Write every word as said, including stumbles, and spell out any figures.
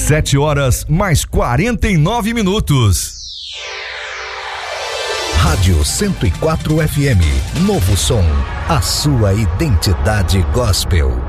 Sete horas mais quarenta e nove minutos. Rádio cento e quatro F M, Novo Som, a sua identidade gospel.